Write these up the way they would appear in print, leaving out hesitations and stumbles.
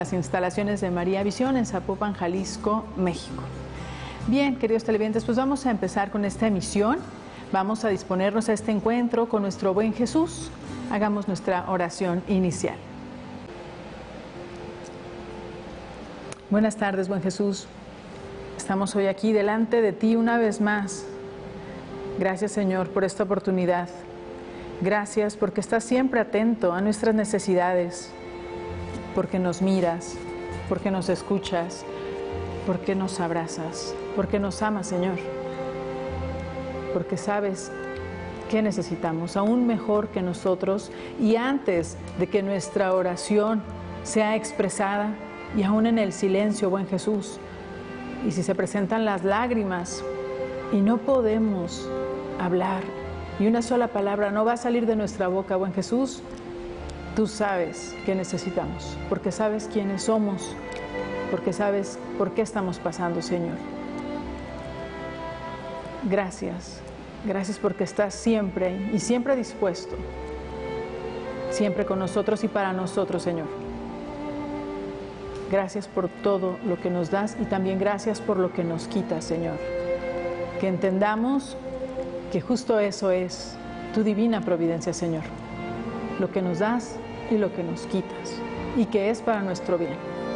Las instalaciones de María Visión en Zapopan, Jalisco, México. Bien, queridos televidentes, pues vamos a empezar con esta emisión. Vamos a disponernos a este encuentro con nuestro buen Jesús. Hagamos nuestra oración inicial. Buenas tardes, buen Jesús. Estamos hoy aquí delante de ti una vez más. Gracias, Señor, por esta oportunidad. Gracias porque estás siempre atento a nuestras necesidades, porque nos miras, porque nos escuchas, porque nos abrazas, porque nos amas, Señor, porque sabes qué necesitamos, aún mejor que nosotros, y antes de que nuestra oración sea expresada, y aún en el silencio, buen Jesús, y si se presentan las lágrimas y no podemos hablar, y una sola palabra no va a salir de nuestra boca, buen Jesús, tú sabes qué necesitamos, porque sabes quiénes somos, porque sabes por qué estamos pasando, Señor. Gracias, gracias porque estás siempre y siempre dispuesto, siempre con nosotros y para nosotros, Señor. Gracias por todo lo que nos das y también gracias por lo que nos quitas, Señor. Que entendamos que justo eso es tu divina providencia, Señor. Lo que nos das y lo que nos quitas, y que es para nuestro bien.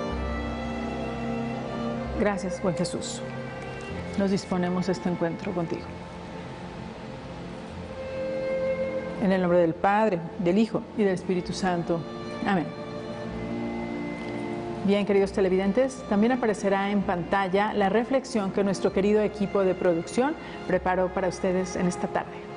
Gracias, buen Jesús. Nos disponemos a este encuentro contigo. En el nombre del Padre, del Hijo y del Espíritu Santo. Amén. Bien, queridos televidentes, también aparecerá en pantalla la reflexión que nuestro querido equipo de producción preparó para ustedes en esta tarde.